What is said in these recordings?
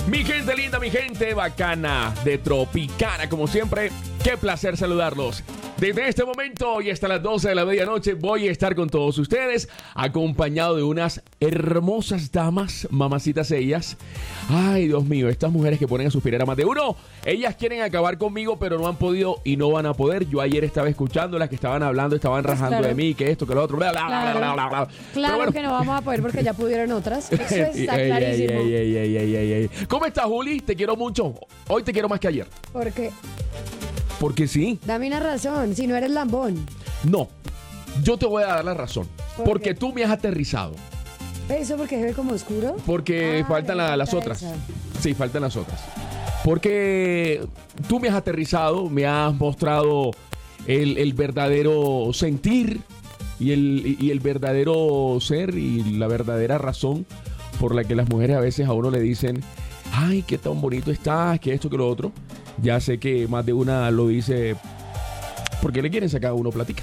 Mi gente linda, mi gente bacana de Tropicana, como siempre, qué placer saludarlos. Desde este momento y hasta las 12 de la medianoche voy a estar con todos ustedes, acompañado de unas hermosas damas, mamacitas ellas. Ay, Dios mío, estas mujeres que ponen a suspirar a más de uno. Ellas quieren acabar conmigo, pero no han podido y no van a poder. Yo ayer estaba escuchando las que estaban hablando, estaban rajando claro. de mí, que esto, que lo otro, bla, bla, bla, bla, bla, bla. Claro Bueno. que no vamos a poder porque ya pudieron otras. Eso está clarísimo. Ey. ¿Cómo estás, Juli? Te quiero mucho. Hoy te quiero más que ayer. Porque, Porque sí. dame una razón, si no eres lambón. No. Yo te voy a dar la razón. ¿Por Porque qué? tú me has aterrizado. ¿Eso porque se ve como oscuro? Porque faltan le las falta otras. esa. Sí, faltan las otras. Porque tú me has aterrizado, me has mostrado el verdadero sentir y el verdadero ser y la verdadera razón por la que las mujeres a veces a uno le dicen, ay, qué tan bonito estás, que esto, que lo otro. Ya sé que más de una lo dice porque le quieren sacar a uno platica.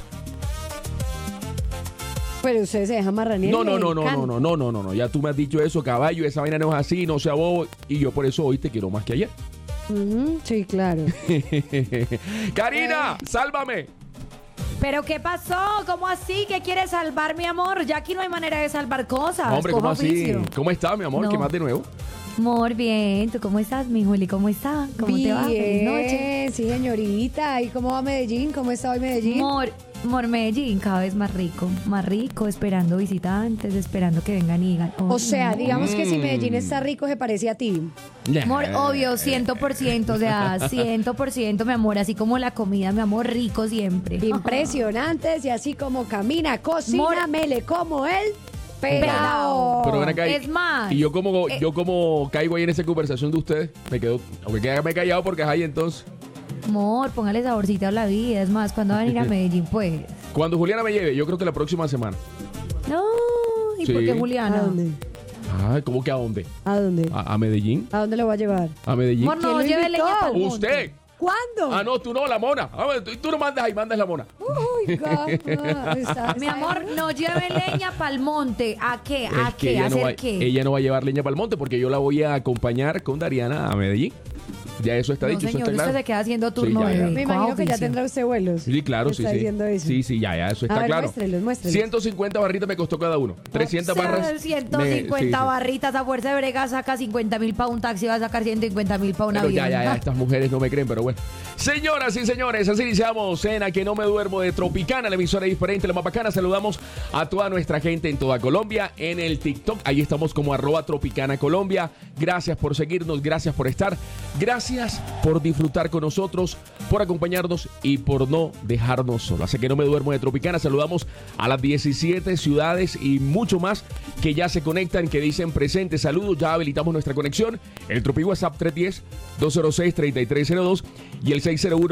Pero ustedes se dejan marranear. No. Ya tú me has dicho eso, caballo, esa vaina no es así, no sea bobo. Y yo por eso hoy te quiero más que ayer. Sí, claro. Karina, sálvame. ¿Pero qué pasó? ¿Cómo así? ¿Qué quieres salvar, mi amor? Ya aquí no hay manera de salvar cosas. Hombre, ¿cómo Coja así? oficio. ¿Cómo estás, mi amor? No. ¿Qué más de nuevo? Amor, bien. ¿Tú cómo estás, mi Juli? ¿Cómo está? ¿Cómo te va? Feliz noche. Bien, sí, señorita. ¿Y cómo va Medellín? ¿Cómo está hoy Medellín? Amor, Medellín cada vez más rico, esperando visitantes, esperando que vengan y digan. O sea, digamos que si Medellín está rico, se parece a ti. Amor, obvio, 100%, o sea, 100%, mi amor, así como la comida, mi amor, rico siempre. Impresionantes y así como camina, cocina, Mor- mele como él, Pelao. Pero ven acá. Es más, Y yo como caigo ahí en esa conversación de ustedes, me quedo, aunque quédame callado porque es ahí entonces. Amor, póngale saborcito a la vida. Es más, ¿cuándo van a ir a Medellín, pues? Cuando Juliana me lleve, yo creo que la próxima semana. No, ¿y Sí. por qué ¿A Juliana? dónde? Ah, ¿cómo que a dónde? ¿A dónde? ¿A Medellín? ¿A dónde lo va a llevar? ¿A Medellín? Amor, no, ¿Quién lo lleve invitó? leña pa'l monte. ¿Usted? ¿Cuándo? Ah, no, tú no, la mona. Ah, bueno, tú no mandas ahí, mandas la mona. Uy, gama. Mi amor, no lleve leña pa'l monte. ¿A qué? ¿A Es que qué? ella ¿A no, hacer va, qué? ella no va a llevar leña para el monte porque yo la voy a acompañar con Dariana a Medellín. Ya eso está No, dicho, señor, eso está usted claro. se queda haciendo turno, Sí, ya, ya. bebé. Me Coja imagino que ya oficio. tendrá usted vuelos. Sí, claro, sí, Está sí. diciendo eso. Sí, ya, eso está A ver, claro. muéstrelos. 150 barritas me costó cada uno. 300 barras. 150 sí, sí. barritas a fuerza de brega, saca 50.000 para un taxi, va a sacar 150.000 para un Pero avión. ya, estas mujeres no me creen, pero bueno. Señoras y señores, así iniciamos Cena que no me duermo de Tropicana, la emisora diferente, la más bacana. Saludamos a toda nuestra gente en toda Colombia, en el TikTok. Ahí estamos como @Tropicana Colombia. Gracias por seguirnos, gracias por estar. Gracias por disfrutar con nosotros, por acompañarnos y por no dejarnos solos. Así que no me duermo de Tropicana. Saludamos a las 17 ciudades y mucho más que ya se conectan, que dicen presente. Saludos, ya habilitamos nuestra conexión. El Tropi WhatsApp 310-206-3302 y el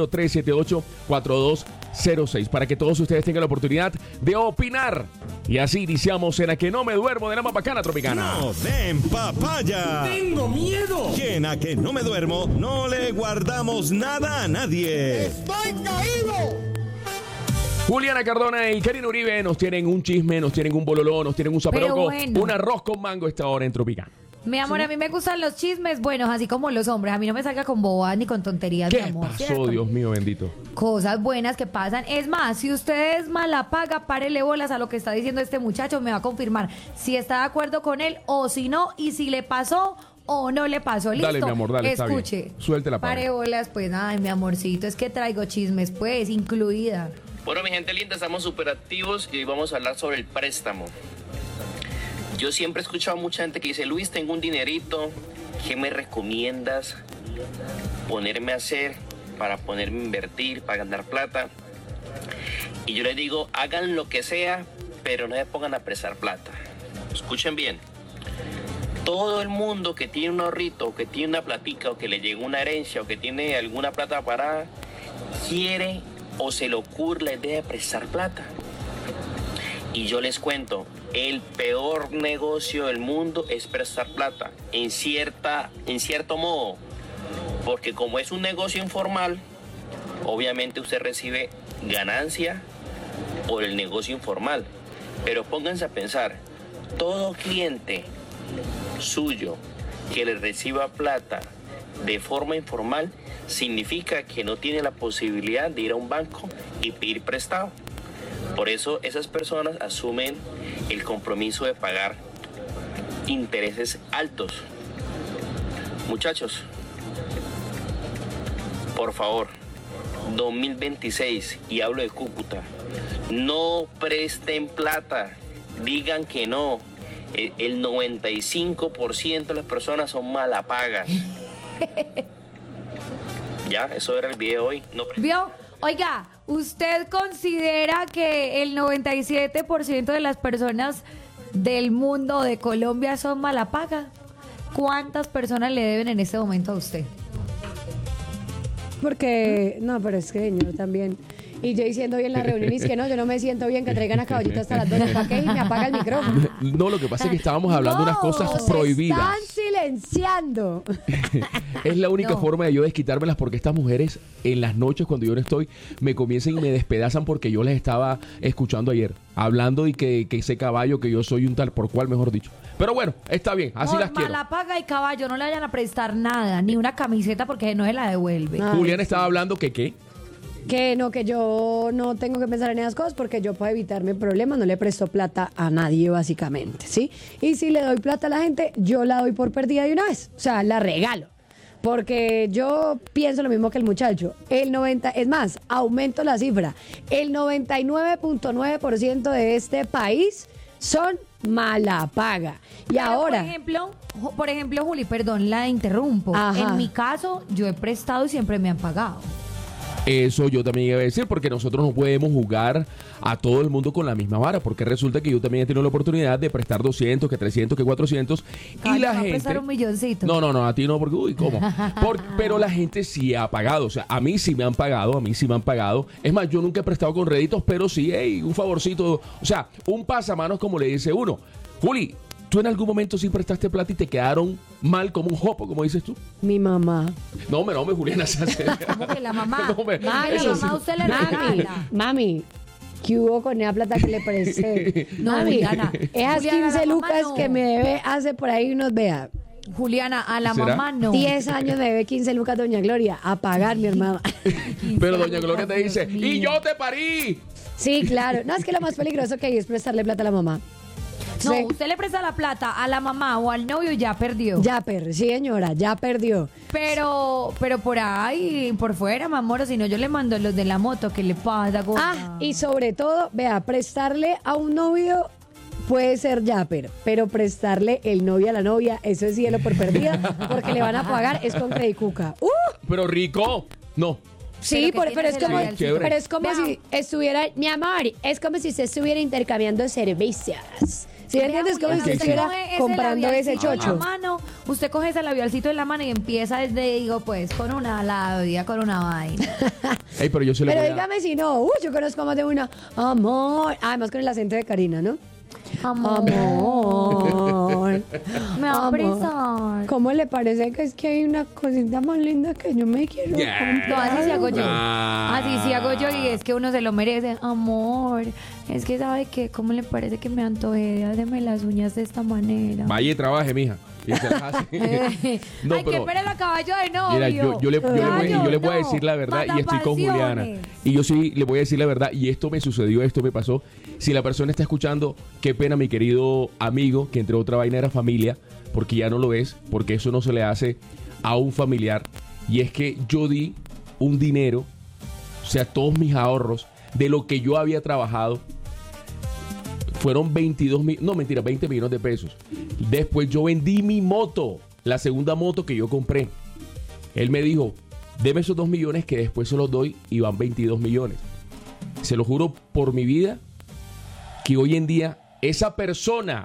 601-378-4206 para que todos ustedes tengan la oportunidad de opinar. Y así iniciamos en A Que No Me Duermo de la más bacana Tropicana. No den papaya. ¡Tengo miedo! Que en A Que No Me Duermo no le guardamos nada a nadie. ¡Estoy caído! Juliana Cardona y Karina Uribe nos tienen un chisme, nos tienen un bololó, nos tienen un zaperoco, Pero bueno. un arroz con mango esta hora en Tropicana. Mi amor, a mí me gustan los chismes buenos, así como los hombres. A mí no me salga con bobadas ni con tonterías, mi ¿Qué amor. pasó, ¿cierto? Dios mío bendito? Cosas buenas que pasan. Es más, si usted es mala paga, párele bolas a lo que está diciendo este muchacho. Me va a confirmar si está de acuerdo con él o si no, y si le pasó o no le pasó. ¿Listo? Dale, mi amor, dale, está bien. Escuche. Suelte la paga. Pare bolas, pues, ay, mi amorcito, es que traigo chismes, pues, incluida. Bueno, mi gente linda, estamos súper activos y hoy vamos a hablar sobre el préstamo. Yo siempre he escuchado a mucha gente que dice, Luis, tengo un dinerito, ¿qué me recomiendas ponerme a hacer para ponerme a invertir, para ganar plata? Y yo les digo, hagan lo que sea, pero no se pongan a prestar plata. Escuchen bien. Todo el mundo que tiene un ahorrito, o que tiene una platica, o que le llegó una herencia, o que tiene alguna plata parada, quiere o se le ocurre la idea de prestar plata. Y yo les cuento, el peor negocio del mundo es prestar plata, en cierto modo, porque como es un negocio informal, obviamente usted recibe ganancia por el negocio informal. Pero pónganse a pensar, todo cliente suyo que le reciba plata de forma informal significa que no tiene la posibilidad de ir a un banco y pedir prestado. Por eso esas personas asumen el compromiso de pagar intereses altos. Muchachos, por favor, 2026, y hablo de Cúcuta, no presten plata, digan que no. El 95% de las personas son malapagas. Ya, eso era el video de hoy. No ¿Vio? Oiga, ¿usted considera que el 97% de las personas del mundo de Colombia son malapagas? ¿Cuántas personas le deben en este momento a usted? Porque, no, pero es que señor también. Y yo diciendo bien la reunión, y es que no, yo no me siento bien que traigan a Caballito hasta las 2 ¿para qué? Y me apaga el micrófono. No, lo que pasa es que estábamos hablando de unas cosas Nos prohibidas. están silenciando. Es la única No. forma de yo desquitármelas, porque estas mujeres en las noches cuando yo no estoy me comienzan y me despedazan porque yo les estaba escuchando ayer hablando y que ese caballo, que yo soy un tal por cual, mejor dicho. Pero bueno, está bien, así No, las quiero. malapaga y caballo, no le vayan a prestar nada, ni una camiseta porque no se la devuelve. Ah. Julián estaba hablando que qué. Que yo no tengo que pensar en esas cosas porque yo, para evitarme problemas, no le presto plata a nadie, básicamente, ¿sí? Y si le doy plata a la gente, yo la doy por perdida de una vez. O sea, la regalo. Porque yo pienso lo mismo que el muchacho. Es más, aumento la cifra. El 99.9% de este país son mala paga. Y Pero, ahora... por ejemplo, Juli, perdón, la interrumpo. Ajá. En mi caso, yo he prestado y siempre me han pagado. Eso yo también iba a decir, porque nosotros no podemos jugar a todo el mundo con la misma vara, porque resulta que yo también he tenido la oportunidad de prestar 200, que 300, que 400, y la Va a gente... prestar un milloncito. No, a ti no, porque, uy, ¿cómo? Pero la gente sí ha pagado, o sea, a mí sí me han pagado. Es más, yo nunca he prestado con réditos, pero sí, hey, un favorcito, o sea, un pasamanos, como le dice uno. Juli, ¿tú en algún momento sí prestaste plata y te quedaron mal como un jopo, como dices tú? Mi mamá. No, Juliana, se hace... ¿Cómo que la mamá? No, me- Mami, eso la sí. mamá usted le Mami, regala. mami, ¿qué hubo con esa plata que le presté? No, Mami, Juliana. esas Juliana, 15 la mamá lucas no. que me debe hace por ahí unos, vea, Juliana, a la ¿Será? mamá no. 10 años me debe 15 lucas doña Gloria, a pagar mi hermana. Pero doña Gloria te dice, Dios ¡y mío. yo te parí! Sí, claro. No, es que lo más peligroso que hay es prestarle plata a la mamá. No, Sí. usted le presta la plata a la mamá o al novio y ya perdió. Sí, señora, ya perdió. Pero por ahí, por fuera, mi amor, si no yo le mando los de la moto, ¿qué le pasa, gorda? Ah, y sobre todo, vea, prestarle a un novio puede ser yapper, pero prestarle el novio a la novia, eso es cielo por perdida, porque le van a pagar, es con Credicuca. Pero rico, no. Sí, Pero que pero es tienes como, el labialcito. Chévere. pero es como Vea. si estuviera, mi amor, es como si usted estuviera intercambiando servicios. ¿Sí me entiendes? Como si Juliana, usted estuviera coge ese comprando ese labialcito en la chocho. mano, usted coge ese labialcito en la mano y empieza desde, digo, pues, con una labia, con una vaina. Ey, pero yo se le Pero voy a... dígame si no, yo conozco más de una, amor, además con el acento de Karina, ¿no? Amor. Me va a Amor. prestar. ¿Cómo le parece que es que hay una cosita más linda que yo me quiero Yeah. comprar? No, así sí hago yo. Ah. Así sí hago yo y es que uno se lo merece. Amor, es que sabe que, ¿cómo le parece que me antojé? Hágame las uñas de esta manera. Vaya y trabaje, mija. Y se las hace. No, Ay, que pero- espere la caballo de novio. Mira, yo le voy a no, decir la verdad y estoy con matapasiones. Juliana. Y yo sí le voy a decir la verdad y esto me sucedió, esto me pasó. Si la persona está escuchando, qué pena, mi querido amigo, que entre otra vaina era familia, porque ya no lo es, porque eso no se le hace a un familiar. Y es que yo di un dinero, o sea, todos mis ahorros de lo que yo había trabajado. Fueron 20 millones de pesos. Después yo vendí mi moto, la segunda moto que yo compré. Él me dijo, deme esos 2 millones que después se los doy y van 22 millones. Se lo juro por mi vida que hoy en día esa persona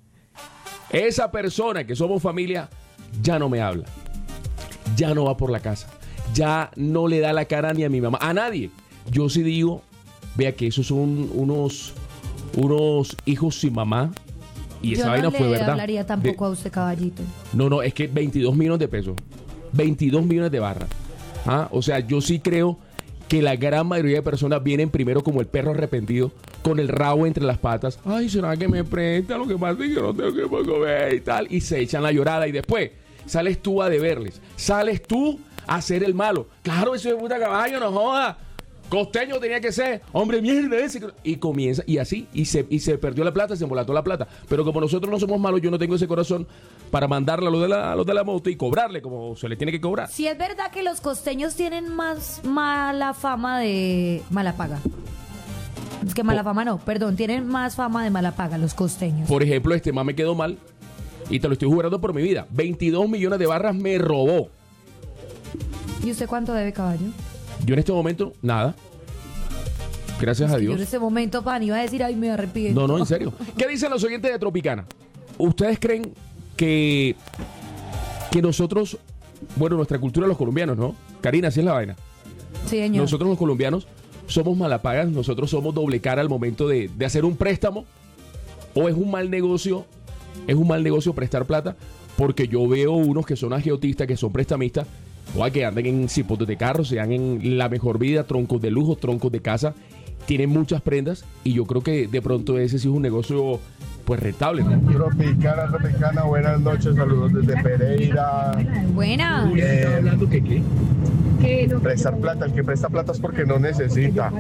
que somos familia, ya no me habla. Ya no va por la casa. Ya no le da la cara ni a mi mamá, a nadie. Yo sí digo, vea que esos son unos hijos sin mamá. Y esa Yo vaina no fue le verdad. hablaría tampoco a usted, caballito. No, es que 22 millones de pesos. 22 millones de barras. ¿Ah? O sea, yo sí creo que la gran mayoría de personas vienen primero como el perro arrepentido, con el rabo entre las patas. Ay, ¿será que me presta? Lo que pasa es que no tengo que comer y tal. Y se echan la llorada. Y después, sales tú a deberles, sales tú a hacer el malo. Claro, ese puta caballo, no joda. Costeño tenía que ser, hombre, mierda ese. Y comienza, y así, y se perdió la plata, se embolató la plata. Pero como nosotros no somos malos, yo no tengo ese corazón para mandarle a los de la moto y cobrarle como se le tiene que cobrar. Si es verdad que los costeños tienen más mala fama de mala paga. Es que mala fama no, perdón, tienen más fama de mala paga los costeños. Por ejemplo, este más me quedó mal, y te lo estoy jurando por mi vida. 22 millones de barras me robó. ¿Y usted cuánto debe, caballo? Yo en este momento, nada. Gracias a Yo Dios. en ese momento, pan, iba a decir, ay, me arrepiento. No, en serio. ¿Qué dicen los oyentes de Tropicana? ¿Ustedes creen que nosotros, bueno, nuestra cultura, los colombianos, ¿no? Karina, así es la vaina. Sí, señor. Nosotros los colombianos somos malapagas, nosotros somos doble cara al momento de hacer un préstamo, o es un mal negocio prestar plata, porque yo veo unos que son agiotistas, que son prestamistas, o que andan en cipotes de carros, sean en la mejor vida, troncos de lujo, troncos de casa, tienen muchas prendas, y yo creo que de pronto ese sí es un negocio pues rentable, ¿no? Tropicana, buenas noches, saludos desde Pereira. Buena. Prestar plata, el que presta plata es porque no necesita.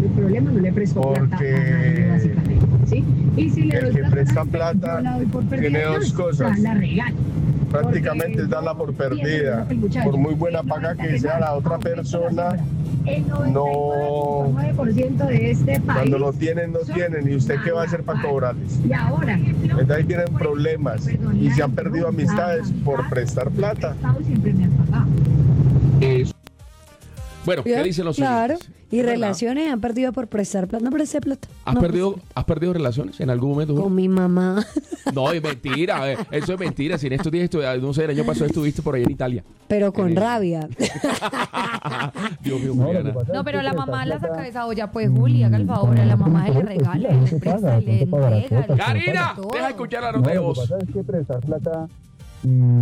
Porque el que presta plata tiene dos cosas. Prácticamente es darla por perdida. Por muy buena paga que sea la otra persona, no. Cuando lo tienen, no tienen. ¿Y usted qué va a hacer para cobrarles? Entonces ahí tienen problemas y se han perdido amistades por prestar plata. Bueno, ¿qué dicen los Claro, oyentes? y ¿Es verdad? relaciones han perdido por prestar plata. No presté plata. ¿Has No perdido relaciones en algún momento? presté. Con mi mamá. No, es mentira, eso es mentira. Si en estos días, no sé, el año pasado estuviste por allá en Italia. Pero con rabia. Dios mío, Juliana. No, pero la mamá la saca de esa olla, pues, Juli, haga el favor, a la mamá se le regala, le presta, le entrega. Karina, todo. deja escuchar la nota de voz. Es que prestar plata